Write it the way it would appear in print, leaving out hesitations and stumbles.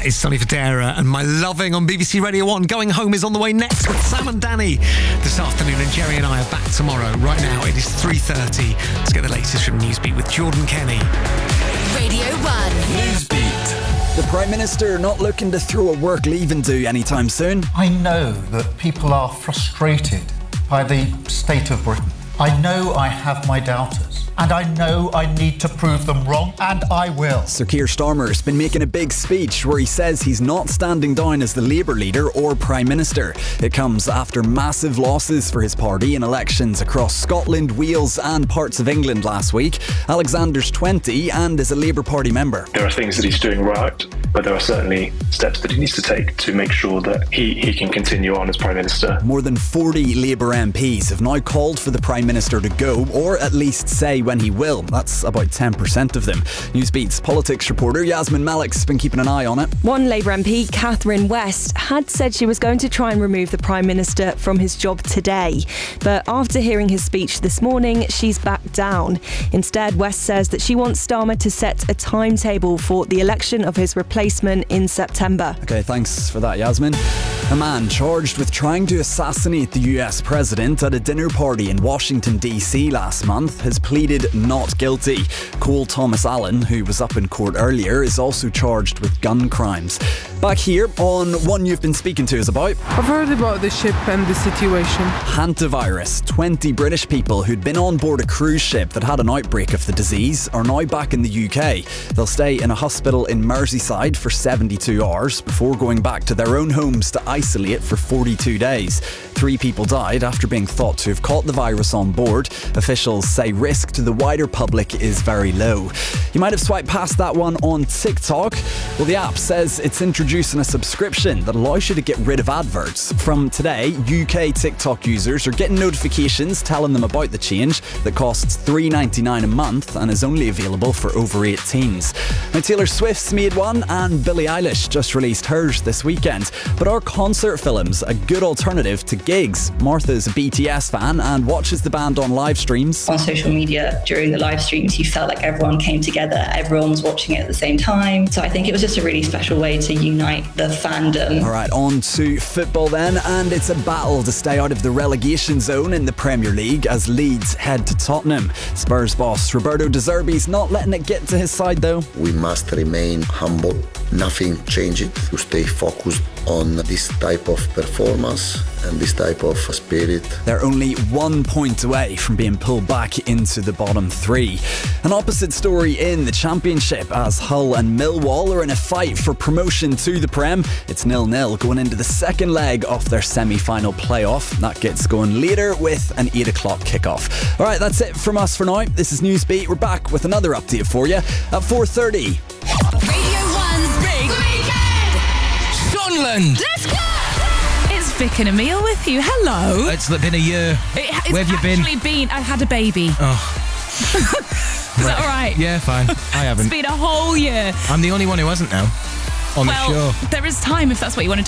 is Sonny Fodera and My Loving on BBC Radio 1. Going Home is on the way next with Sam and Danny this afternoon, and Jerry and I are back tomorrow. Right now it is 3:30. Let's get the latest from Newsbeat with Jordan Kenny. Radio 1. Newsbeat. The Prime Minister not looking to throw a work leaving do anytime soon. I know that people are frustrated by the state of Britain. I know I have my doubters, and I know I need to prove them wrong, and I will. Sir Keir Starmer's been making a big speech where he says he's not standing down as the Labour leader or Prime Minister. It comes after massive losses for his party in elections across Scotland, Wales and parts of England last week. Alexander's 20 and is a Labour Party member. There are things that he's doing right, but there are certainly steps that he needs to take to make sure that he can continue on as Prime Minister. More than 40 Labour MPs have now called for the Prime Minister to go, or at least say when he will. That's about 10% of them. Newsbeat's politics reporter Yasmin Malik's been keeping an eye on it. One Labour MP, Catherine West, had said she was going to try and remove the Prime Minister from his job today. But after hearing his speech this morning, she's backed down. Instead, West says that she wants Starmer to set a timetable for the election of his replacement in September. Okay, thanks for that, Yasmin. A man charged with trying to assassinate the US president at a dinner party in Washington, D.C. last month has pleaded not guilty. Cole Thomas Allen, who was up in court earlier, is also charged with gun crimes. Back here on one you've been speaking to us about. I've heard about the ship and the situation. Hantavirus. 20 British people who'd been on board a cruise ship that had an outbreak of the disease are now back in the UK. They'll stay in a hospital in Merseyside for 72 hours before going back to their own homes to isolate for 42 days. 3 people died after being thought to have caught the virus on board. Officials say risk to the wider public is very low. You might have swiped past that one on TikTok. Well, the app says it's introducing a subscription that allows you to get rid of adverts. From today, UK TikTok users are getting notifications telling them about the change that costs $3.99 a month and is only available for over 18s. Now, Taylor Swift's made one and Billie Eilish just released hers this weekend. But are concert films a good alternative to gigs? Martha's a BTS fan and watches the band on live streams. On social media during the live streams, you felt like everyone came together, everyone was watching it at the same time. So I think it was just a really special way to unite the fandom. Alright, on to football then, and it's a battle to stay out of the relegation zone in the Premier League as Leeds head to Tottenham. Spurs boss Roberto De Zerbi's not letting it get to his side though. We must remain humble, nothing changes, to stay focused on this type of performance and this type of spirit. They're only 1 point away from being pulled back into the bottom 3. An opposite story in the Championship as Hull and Millwall are in a fight for promotion to the Prem. It's 0-0 going into the second leg of their semi-final playoff. That gets going later with an 8 o'clock kickoff. Alright, that's it from us for now. This is Newsbeat. We're back with another update for you at 4:30. Radio 1's Big Weekend. Scotland! Let's go! It's Vic and Emil with you. Hello. It's been a year. It's Where have you been? actually been? I've had a baby. Oh. Is that all right? Yeah, fine. I haven't. It's been a whole year. I'm the only one who hasn't now on the show. There is time if that's what you want to do.